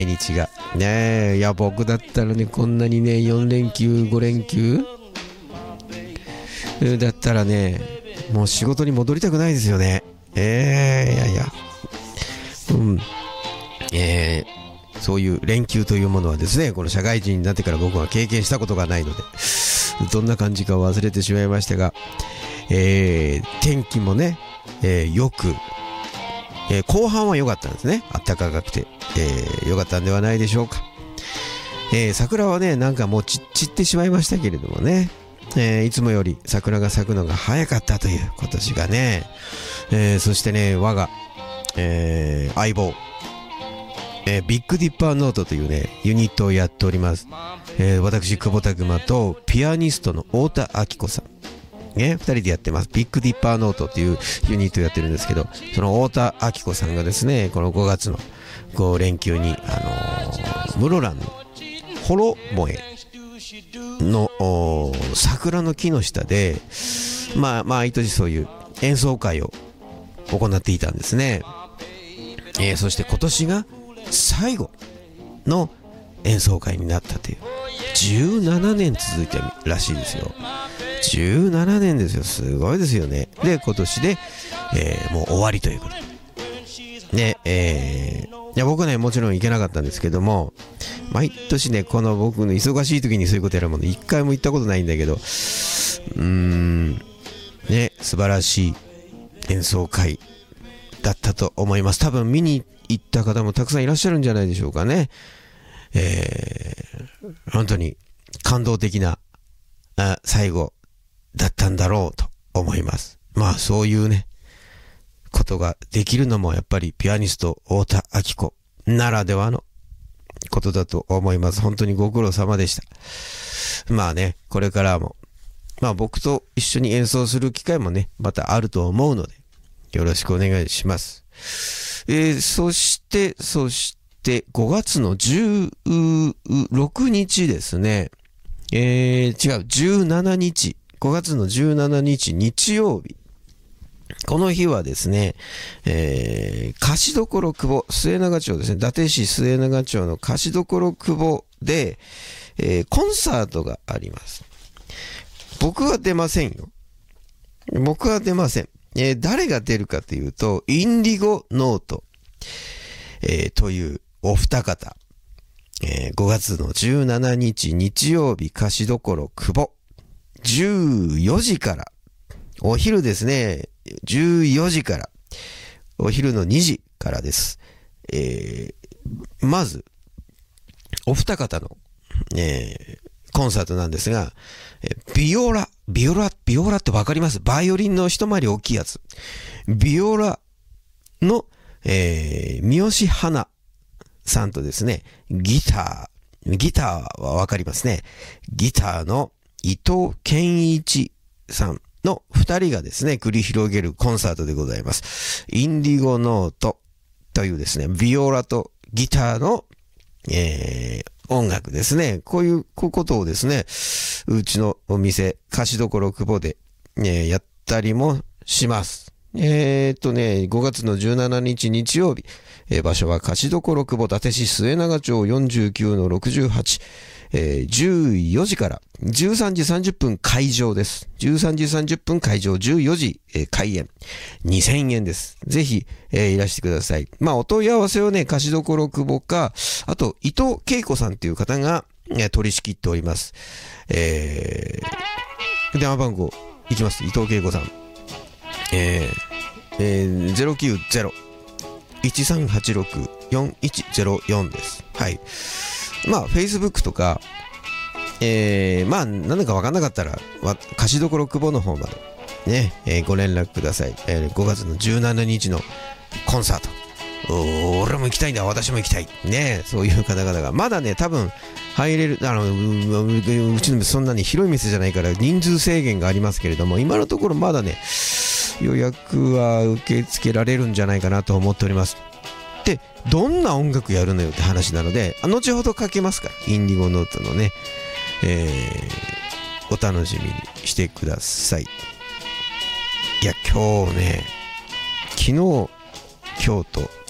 日がねえ。いや僕だったらね、こんなにね4連休5連休だったらね、もう仕事に戻りたくないですよね。いやいや、そういう連休というものはですね、この社会人になってから僕は経験したことがないので、どんな感じか忘れてしまいましたが、天気もね、よく、後半は良かったんですね。暖かくて、良かったんではないでしょうか。桜はね、なんかもう散ってしまいましたけれどもね、いつもより桜が咲くのが早かったという今年がね、そしてね、我が、相棒、ビッグディッパーノートというねユニットをやっております。私久保拓磨とピアニストの太田明子さんね、2人でやってます。ビッグディッパーノートっていうユニットをやってるんですけど、その太田明子さんがですね、この5月の5連休に室蘭のホロモエの桜の木の下で毎年そういう演奏会を行っていたんですね。そして今年が最後の演奏会になったという。17年続いてるらしいですよ。17年ですよ。すごいですよね。で今年で、もう終わりということでね。いや僕ねもちろん行けなかったんですけども、毎年ねこの僕の忙しい時にそういうことやるもの一回も行ったことないんだけど、ね、素晴らしい演奏会だったと思います。多分見に行った方もたくさんいらっしゃるんじゃないでしょうかね。本当に感動的な最後だったんだろうと思います。そういうねことができるのもやっぱりピアニスト太田明子ならではのことだと思います。本当にご苦労様でした。これからも僕と一緒に演奏する機会もねまたあると思うのでよろしくお願いします。そして5月の16日ですね。17日。5月の17日日曜日。この日はですね、菓子どころ久保、末永町ですね。伊達市末永町の菓子どころ久保で、コンサートがあります。僕は出ませんよ。僕は出ません。誰が出るかというと、インディゴノート、というお二方、5月の17日日曜日菓子どころ久保、14時から、お昼ですね、14時から、お昼の2時からです。まず、お二方の、コンサートなんですが、ビオラってわかります？バイオリンの一回り大きいやつ。ビオラの、三好花さんとですね、ギターはわかりますね。ギターの伊藤健一さんの二人がですね、繰り広げるコンサートでございます。インディゴノートというですね、ビオラとギターの、音楽ですね。こういうことをですね、うちのお店、菓子どころ久保で、やったりもします。5月の17日日曜日、場所は菓子どころ久保伊達市末永町49の68、14時から13時30分開場です。13時30分開場、14時、開演。2000円です。ぜひ、いらしてください。お問い合わせをね、菓子どころ久保か、あと、伊藤恵子さんという方が、取り仕切っております。電話番号、いきます。伊藤恵子さん。090-1386-4104です。はい。Facebook とか、何だか分かんなかったら、菓子どころ久保の方まで、ね、ご連絡ください。5月の17日のコンサート。俺も行きたいんだ、私も行きたい。ね、そういう方々が。まだね、多分、入れる、うちのそんなに広い店じゃないから人数制限がありますけれども、今のところまだね、予約は受け付けられるんじゃないかなと思っております。で、どんな音楽やるのよって話なので、後ほどかけますから、インディゴノートのね、お楽しみにしてください。いや、今日ね、昨日、今日と、